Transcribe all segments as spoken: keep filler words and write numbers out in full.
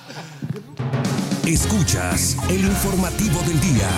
Escuchas el informativo del día.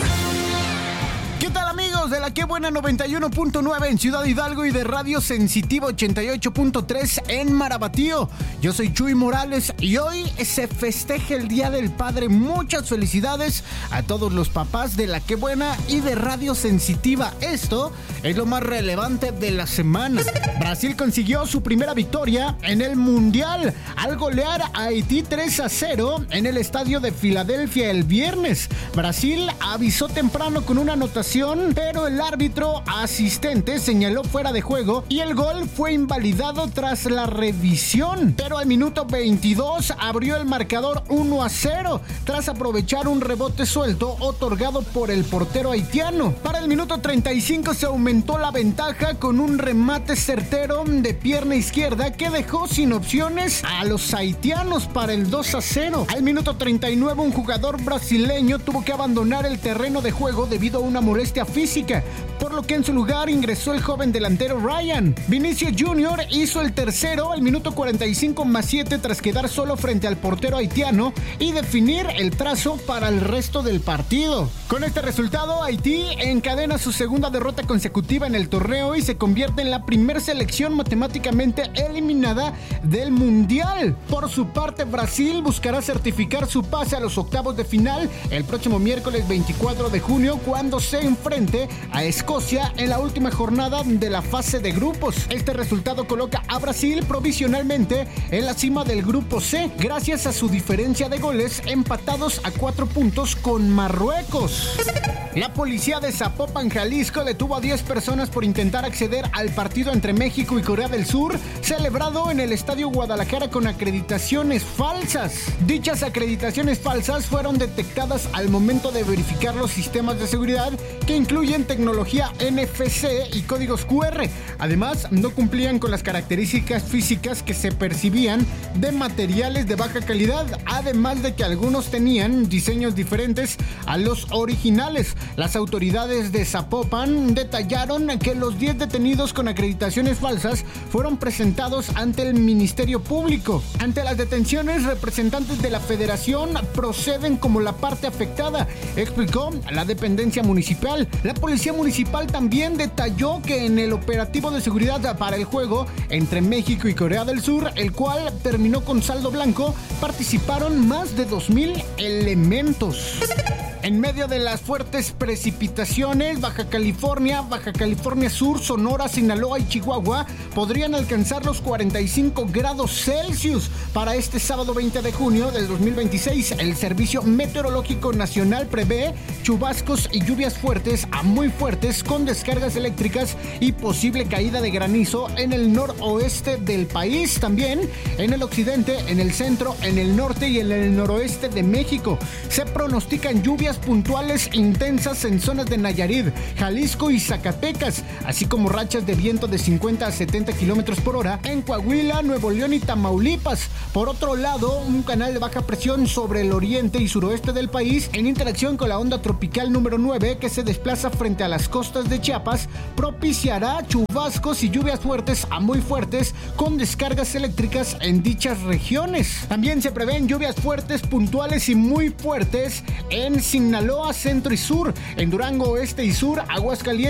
¿Qué tal, amigos de la Qué Buena noventa y uno punto nueve en Ciudad Hidalgo y de Radio Sensitiva ochenta y ocho punto tres en Marabatío? Yo soy Chuy Morales y hoy se festeja el Día del Padre. Muchas felicidades a todos los papás de la Qué Buena y de Radio Sensitiva. Esto es lo más relevante de la semana. Brasil consiguió su primera victoria en el Mundial al golear a Haití tres a cero en el estadio de Filadelfia el viernes. Brasil avisó temprano con una anotación, pero el árbitro asistente señaló fuera de juego y el gol fue invalidado tras la revisión. Pero al minuto veintidós abrió el marcador uno a cero tras aprovechar un rebote suelto otorgado por el portero haitiano. Para el minuto treinta y cinco se aumentó la ventaja con un remate certero de pierna izquierda que dejó sin opciones a los haitianos para el dos a cero. Al minuto treinta y nueve un jugador brasileño tuvo que abandonar el terreno de juego debido a una molestia física, por lo que en su lugar ingresó el joven delantero Ryan. Vinicius junior hizo el tercero al minuto cuarenta y cinco más siete tras quedar solo frente al portero haitiano y definir el trazo para el resto del partido. Con este resultado, Haití encadena su segunda derrota consecutiva en el torneo y se convierte en la primer selección matemáticamente eliminada del Mundial. Por su parte, Brasil buscará certificar su pase a los octavos de final el próximo miércoles veinticuatro de junio, cuando se enfrente a Escocia en la última jornada de la fase de grupos. Este resultado coloca a Brasil provisionalmente en la cima del grupo C, gracias a su diferencia de goles, empatados a cuatro puntos con Marruecos. La policía de Zapopan, Jalisco, detuvo a diez personas por intentar acceder al partido entre México y Corea del Sur, celebrado en el Estadio Guadalajara con acreditaciones falsas. Dichas acreditaciones falsas fueron detectadas al momento de verificar los sistemas de seguridad, que incluyen tecnología N F C y códigos Q R. Además, no cumplían con las características físicas que se percibían de materiales de baja calidad, además de que algunos tenían diseños diferentes a los originales. Las autoridades de Zapopan detallaron que los diez detenidos con acreditaciones falsas fueron presentados ante el Ministerio Público. Ante las detenciones, representantes de la Federación proceden como la parte afectada, explicó la dependencia municipal. La Policía Municipal también detalló que en el operativo de seguridad para el juego entre México y Corea del Sur, el cual terminó con saldo blanco, participaron más de dos mil elementos. En medio de las fuertes precipitaciones, Baja California, Baja California Sur, Sonora, Sinaloa y Chihuahua podrían alcanzar los cuarenta y cinco grados Celsius para este sábado veinte de junio del dos mil veintiséis. El Servicio Meteorológico Nacional prevé chubascos y lluvias fuertes a muy fuertes con descargas eléctricas y posible caída de granizo en el noroeste del país, también en el occidente, en el centro, en el norte y en el noroeste de México. Se pronostican lluvias puntuales intensas en zonas de Nayarit, Jalisco y Zacatecas, así como rachas de viento de cincuenta a setenta kilómetros por hora en Coahuila, Nuevo León y Tamaulipas. Por otro lado, un canal de baja presión sobre el oriente y suroeste del país, en interacción con la onda tropical número nueve que se desplaza frente a las costas de Chiapas, propiciará chubascos y lluvias fuertes a muy fuertes con descargas eléctricas en dichas regiones. También se prevén lluvias fuertes, puntuales y muy fuertes en Sinaloa, centro y sur, en Durango, oeste y sur, Aguascalientes,